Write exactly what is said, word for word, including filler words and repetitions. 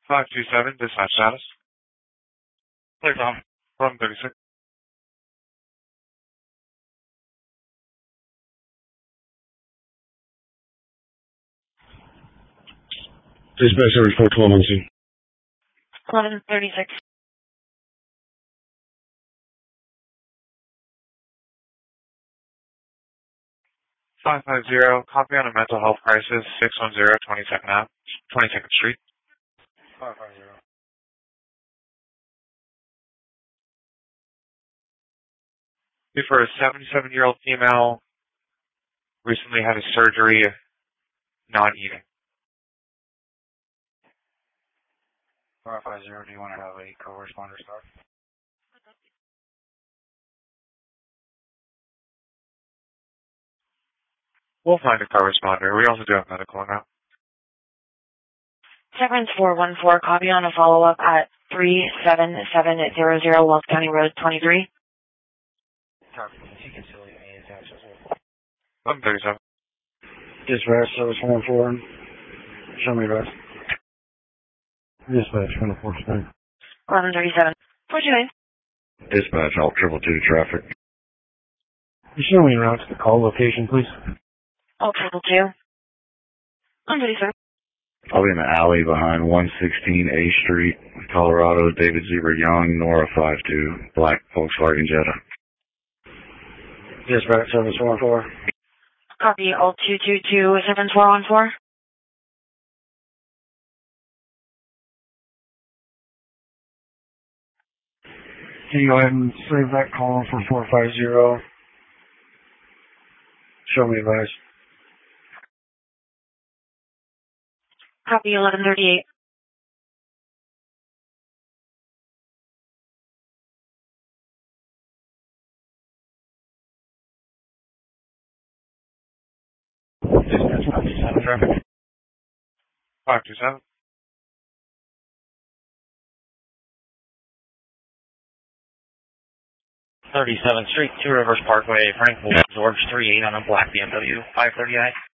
five two seven, dispatch status. Clear, Tom. eleven thirty-six. Dispatch service four twelve on scene. eleven thirty-six. five five zero, copy on a mental health crisis, six one zero, twenty-second Ave, twenty-second Street. five five zero. For a seventy-seven-year-old female, recently had a surgery, not eating. five five zero, do you want to have a co-responder start? We'll find a co-responder. We also do have medical now. Severance four one four, copy on a follow-up at three seven seven zero zero Wells County Road twenty-three. Copy. If you can still leave me attached as well. eleven thirty-seven. Dispatch service one four. Show me rest. Dispatch one four seven. eleven thirty-seven. What you doing? Dispatch alt triple two traffic. You show me around to the call location, please. Oh, triple two. I'm ready, sir. I'll be in the alley behind one sixteen A Street, Colorado, David Zebra Young, Nora five two, black Volkswagen Jetta. Dispatch service one four. Copy, all two two two seven four one four. Can you go ahead and save that call for four five zero? Show me advice. Copy, eleven thirty-eight. Dispatch five two seven traffic. five two seven. thirty-seventh Street, Two Rivers Parkway, Frankfurt, George three eight on a black B M W, five thirty-nine.